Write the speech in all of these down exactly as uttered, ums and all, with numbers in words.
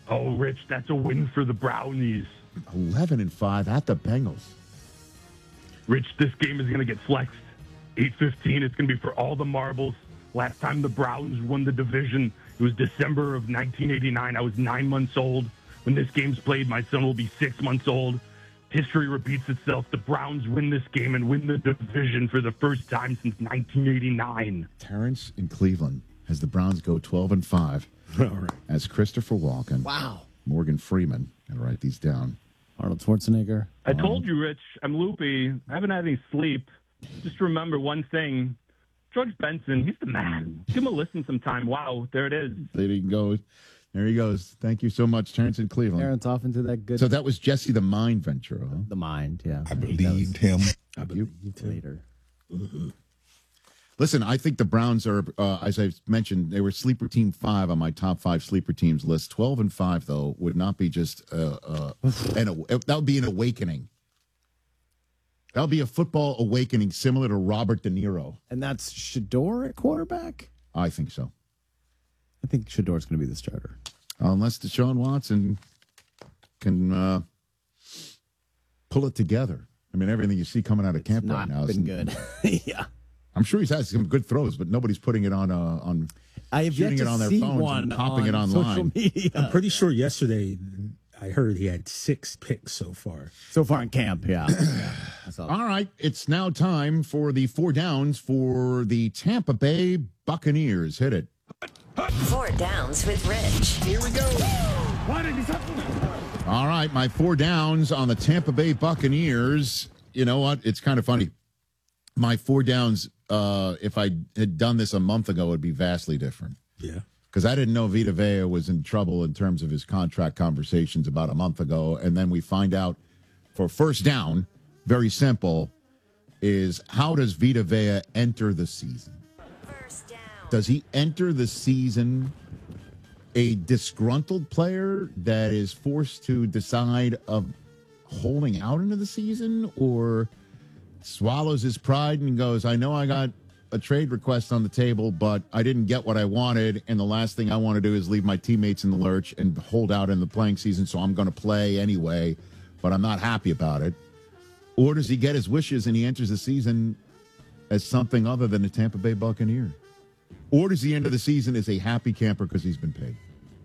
Oh, Rich, that's a win for the Brownies. eleven and five at the Bengals. Rich, this game is going to get flexed. eight fifteen, it's going to be for all the marbles. Last time the Browns won the division, it was December of nineteen eighty-nine. I was nine months old. When this game's played, my son will be six months old. History repeats itself. The Browns win this game and win the division for the first time since nineteen eighty-nine. Terrence in Cleveland has the Browns go twelve and five. All right. As Christopher Walken. Wow. Morgan Freeman. Gotta write these down. Arnold Schwarzenegger. I told you, Rich, I'm loopy. I haven't had any sleep. Just remember one thing. George Benson, he's the man. Give him a listen sometime. Wow, there it is. There he goes. There he goes. Thank you so much, Terrence in Cleveland. Terrence off into that good. So that was Jesse the Mind Ventura. Huh? The Mind, yeah. I believed him. I believe Later. Mm-hmm. Listen, I think the Browns are, uh, as I mentioned, they were sleeper team five on my top five sleeper teams list. twelve and five, though, would not be just, uh, uh, an, that would be an awakening. That would be a football awakening similar to Robert De Niro. And that's Shador at quarterback? I think so. I think Shador's going to be the starter. Unless Deshaun Watson can uh, pull it together. I mean, everything you see coming out of camp Not right now been is good. yeah. I'm sure he's had some good throws, but nobody's putting it on uh, on I have yet shooting to it on their see phones one and popping on it online. social media. I'm pretty sure yesterday I heard he had six picks so far. So far in camp, yeah. That's all. All right, it's now time for the four downs for the Tampa Bay Buccaneers. Hit it. Four Downs with Rich. Here we go. All right, my four downs on the Tampa Bay Buccaneers. You know what? It's kind of funny. My four downs, uh, if I had done this a month ago, would be vastly different. Yeah. Because I didn't know Vita Vea was in trouble in terms of his contract conversations about a month ago. And then we find out for first down, very simple, is how does Vita Vea enter the season? First down. Does he enter the season a disgruntled player that is forced to decide of holding out into the season, or swallows his pride and goes, I know I got a trade request on the table, but I didn't get what I wanted, and the last thing I want to do is leave my teammates in the lurch and hold out in the playing season, so I'm going to play anyway, but I'm not happy about it? Or does he get his wishes and he enters the season as something other than a Tampa Bay Buccaneer? Or does he enter the season as a happy camper because he's been paid?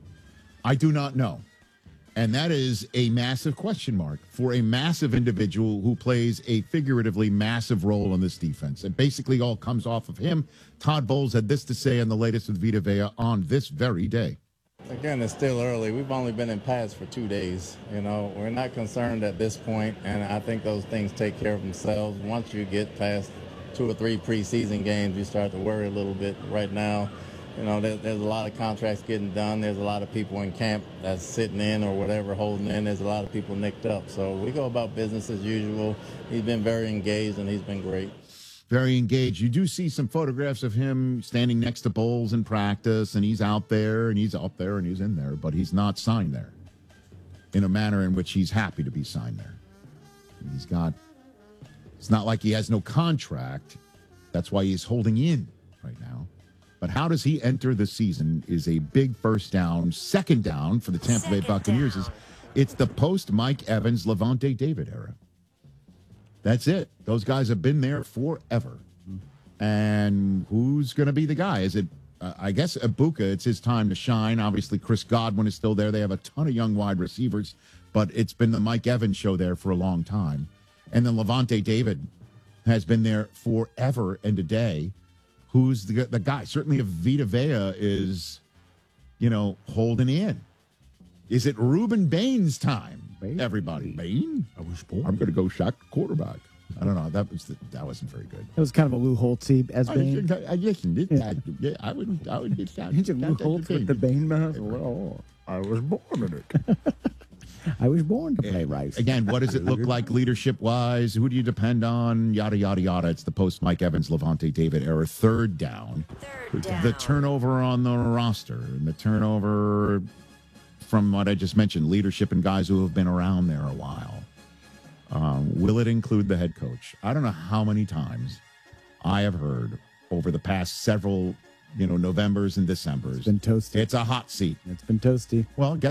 I do not know. And that is a massive question mark for a massive individual who plays a figuratively massive role in this defense. It basically all comes off of him. Todd Bowles had this to say on the latest with Vita Vea on this very day. Again, it's still early. We've only been in pads for two days. You know, we're not concerned at this point, and I think those things take care of themselves. Once you get past two or three preseason games, you start to worry a little bit. Right now, you know, there, there's a lot of contracts getting done. There's a lot of people in camp that's sitting in or whatever, holding in. There's a lot of people nicked up. So we go about business as usual. He's been very engaged, and he's been great. Very engaged. You do see some photographs of him standing next to Bowles in practice, and he's out there, and he's out there, and he's in there, but he's not signed there in a manner in which he's happy to be signed there. He's got, it's not like he has no contract. That's why he's holding in right now. But how does he enter the season is a big first down. Second down for the Tampa Bay Buccaneers is it's the post-Mike Evans, Levante David era. That's it. Those guys have been there forever. And who's going to be the guy? Is it, uh, I guess, Ibuka? It's his time to shine. Obviously, Chris Godwin is still there. They have a ton of young wide receivers, but it's been the Mike Evans show there for a long time. And then Levante David has been there forever and a day. Who's the, the guy? Certainly if Vita Vea is, you know, holding in. Is it Reuben Bain's time? Bain? Everybody. Bain? I was born. I'm going to go shock quarterback. I don't know. That was the, that wasn't very good. It was kind of a Lou Holtz-y as I, Bane. I, I listened. It, I, yeah, I would. I would get that. Lou Holtz with the Bane mask. Well, I was born in it. I was born to play Rice. Again, what does it look like leadership-wise? Who do you depend on? Yada, yada, yada. It's the post-Mike Evans, Levante David era. Third down. Third down. The turnover on the roster and the turnover from what I just mentioned, leadership and guys who have been around there a while. Um, will it include the head coach? I don't know how many times I have heard over the past several, you know, Novembers and Decembers. It's been toasty. It's a hot seat. It's been toasty. Well, guess